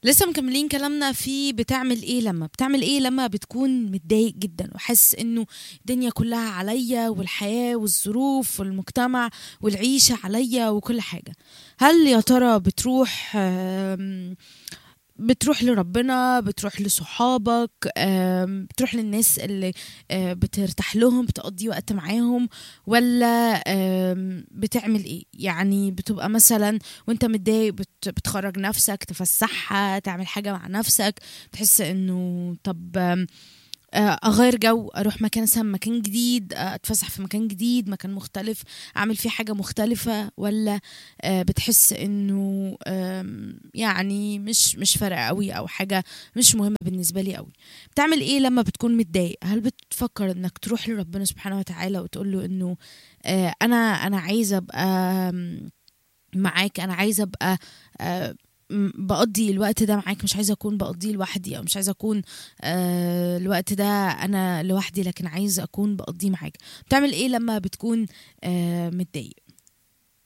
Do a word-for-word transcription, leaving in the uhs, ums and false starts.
لسه مكملين كلامنا في بتعمل ايه لما بتعمل ايه لما بتكون متضايق جدا وحاسس انه الدنيا كلها عليا والحياة والظروف والمجتمع والعيشة عليا وكل حاجة. هل يا ترى بتروح آم، بتروح لربنا، بتروح لصحابك، آم، بتروح للناس اللي آه، بترتاح لهم، بتقضي وقت معاهم، ولا آم، بتعمل ايه؟ يعني بتبقى مثلا وانت متضايق بت- بتخرج نفسك، تفسحها، تعمل حاجة مع نفسك، تحس انه طب آم، آه، اغير جو، اروح مكان مثلا مكان جديد، آه، اتفسح في مكان جديد، مكان مختلف، اعمل فيه حاجة مختلفة، ولا آه، بتحس انه آم، يعني مش مش فارقة قوي او حاجة مش مهمة بالنسبة لي قوي؟ بتعمل ايه لما بتكون متضايق؟ هل بتفكر انك تروح لربنا سبحانه وتعالى وتقول له انه آه، انا انا عايزة ابقى آم، معاك، انا عايزة ابقى آه، م- بقضي الوقت ده معاك، مش عايزة أكون بقضيه لوحدي، أو مش عايزة أكون آه الوقت ده أنا لوحدي، لكن عايزة أكون بقضيه معاك؟ بتعمل إيه لما بتكون آه متضايق؟